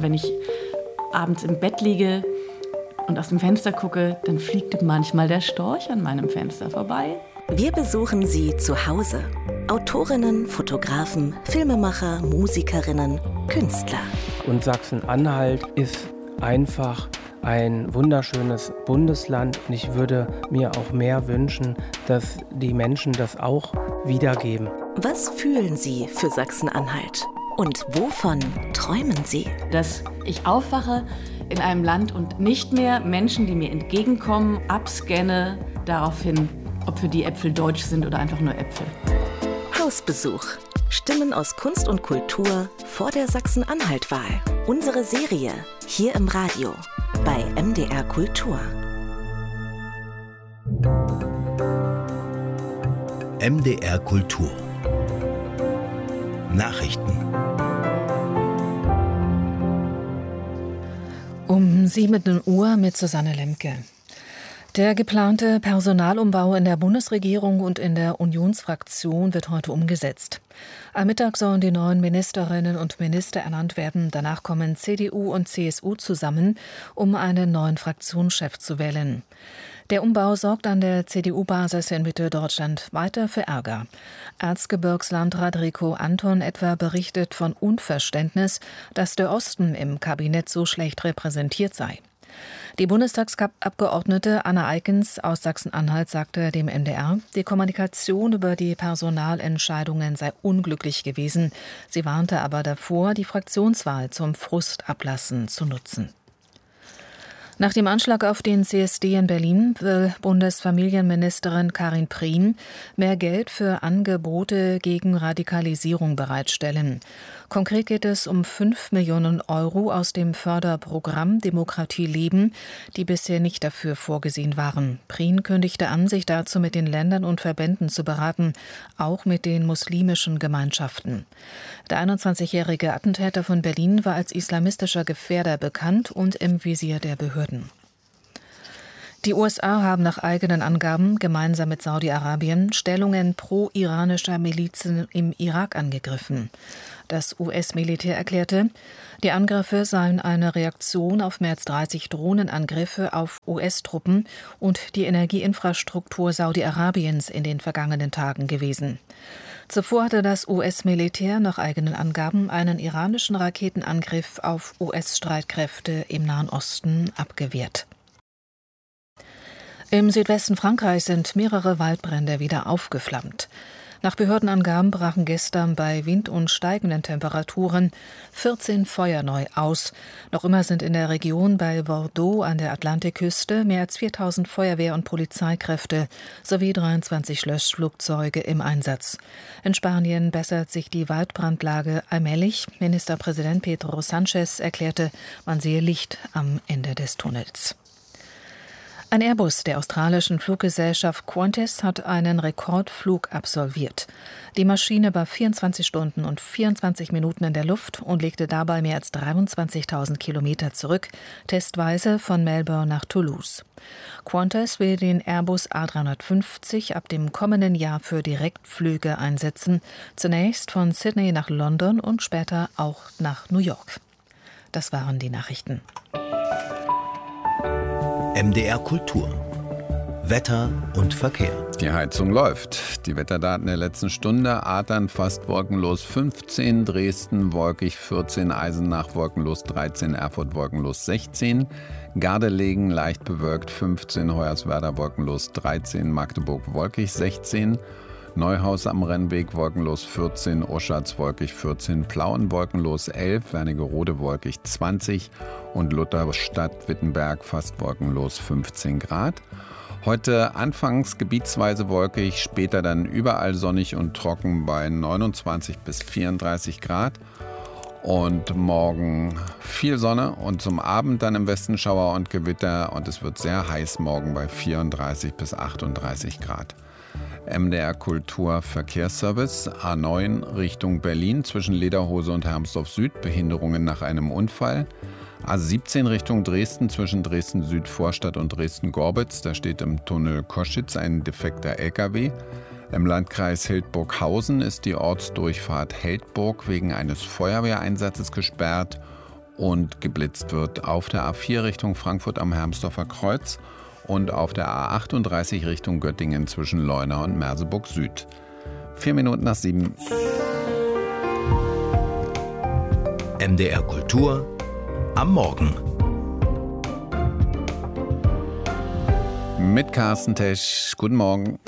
Wenn ich abends im Bett liege und aus dem Fenster gucke, dann fliegt manchmal der Storch an meinem Fenster vorbei. Wir besuchen Sie zu Hause. Autorinnen, Fotografen, Filmemacher, Musikerinnen, Künstler. Und Sachsen-Anhalt ist einfach ein wunderschönes Bundesland. Und ich würde mir auch mehr wünschen, dass die Menschen das auch wiedergeben. Was fühlen Sie für Sachsen-Anhalt? Und wovon träumen Sie? Dass ich aufwache in einem Land und nicht mehr Menschen, die mir entgegenkommen, abscanne daraufhin, ob für die Äpfel deutsch sind oder einfach nur Äpfel. Hausbesuch. Stimmen aus Kunst und Kultur vor der Sachsen-Anhalt-Wahl. Unsere Serie hier im Radio bei MDR Kultur. MDR Kultur. Nachrichten. Um 7 Uhr mit Susanne Lemke. Der geplante Personalumbau in der Bundesregierung und in der Unionsfraktion wird heute umgesetzt. Am Mittag sollen die neuen Ministerinnen und Minister ernannt werden. Danach kommen CDU und CSU zusammen, um einen neuen Fraktionschef zu wählen. Der Umbau sorgt an der CDU-Basis in Mitteldeutschland weiter für Ärger. Erzgebirgslandrat Rico Anton etwa berichtet von Unverständnis, dass der Osten im Kabinett so schlecht repräsentiert sei. Die Bundestagsabgeordnete Anna Eickens aus Sachsen-Anhalt sagte dem MDR, die Kommunikation über die Personalentscheidungen sei unglücklich gewesen. Sie warnte aber davor, die Fraktionswahl zum Frustablassen zu nutzen. Nach dem Anschlag auf den CSD in Berlin will Bundesfamilienministerin Karin Prien mehr Geld für Angebote gegen Radikalisierung bereitstellen. Konkret geht es um 5 Millionen Euro aus dem Förderprogramm Demokratie leben, die bisher nicht dafür vorgesehen waren. Prien kündigte an, sich dazu mit den Ländern und Verbänden zu beraten, auch mit den muslimischen Gemeinschaften. Der 21-jährige Attentäter von Berlin war als islamistischer Gefährder bekannt und im Visier der Behörden. Die USA haben nach eigenen Angaben gemeinsam mit Saudi-Arabien Stellungen pro-iranischer Milizen im Irak angegriffen. Das US-Militär erklärte, die Angriffe seien eine Reaktion auf mehr als 30 Drohnenangriffe auf US-Truppen und die Energieinfrastruktur Saudi-Arabiens in den vergangenen Tagen gewesen. Zuvor hatte das US-Militär nach eigenen Angaben einen iranischen Raketenangriff auf US-Streitkräfte im Nahen Osten abgewehrt. Im Südwesten Frankreichs sind mehrere Waldbrände wieder aufgeflammt. Nach Behördenangaben brachen gestern bei Wind und steigenden Temperaturen 14 Feuer neu aus. Noch immer sind in der Region bei Bordeaux an der Atlantikküste mehr als 4000 Feuerwehr- und Polizeikräfte sowie 23 Löschflugzeuge im Einsatz. In Spanien bessert sich die Waldbrandlage allmählich. Ministerpräsident Pedro Sánchez erklärte, man sehe Licht am Ende des Tunnels. Ein Airbus der australischen Fluggesellschaft Qantas hat einen Rekordflug absolviert. Die Maschine war 24 Stunden und 24 Minuten in der Luft und legte dabei mehr als 23.000 Kilometer zurück, testweise von Melbourne nach Toulouse. Qantas will den Airbus A350 ab dem kommenden Jahr für Direktflüge einsetzen, zunächst von Sydney nach London und später auch nach New York. Das waren die Nachrichten. MDR Kultur. Wetter und Verkehr. Die Heizung läuft. Die Wetterdaten der letzten Stunde: Adern fast wolkenlos 15, Dresden wolkig 14, Eisenach wolkenlos 13, Erfurt wolkenlos 16, Gardelegen leicht bewölkt 15, Hoyerswerda wolkenlos 13, Magdeburg wolkig 16, Neuhaus am Rennweg wolkenlos 14, Oschatz wolkig 14, Plauen wolkenlos 11, Wernigerode wolkig 20 und Lutherstadt-Wittenberg fast wolkenlos 15 Grad. Heute anfangs gebietsweise wolkig, später dann überall sonnig und trocken bei 29 bis 34 Grad. Und morgen viel Sonne und zum Abend dann im Westen Schauer und Gewitter und es wird sehr heiß morgen bei 34 bis 38 Grad. MDR Kultur Verkehrsservice, A9 Richtung Berlin zwischen Lederhose und Hermsdorf Süd, Behinderungen nach einem Unfall. A17 Richtung Dresden zwischen Dresden Südvorstadt und Dresden-Gorbitz, da steht im Tunnel Koschitz ein defekter LKW. Im Landkreis Hildburghausen ist die Ortsdurchfahrt Heldburg wegen eines Feuerwehreinsatzes gesperrt. und geblitzt wird auf der A4 Richtung Frankfurt am Hermsdorfer Kreuz und auf der A38 Richtung Göttingen zwischen Leuna und Merseburg Süd. 4 Minuten nach 7. MDR Kultur am Morgen. Mit Carsten Tesch. Guten Morgen.